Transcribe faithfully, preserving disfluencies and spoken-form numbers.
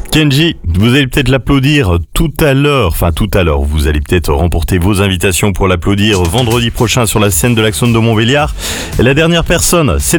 Kenji, vous allez peut-être l'applaudir tout à l'heure, enfin tout à l'heure, vous allez peut-être remporter vos invitations pour l'applaudir vendredi prochain sur la scène de l'Axone de Montbéliard. Et la dernière personne, c'est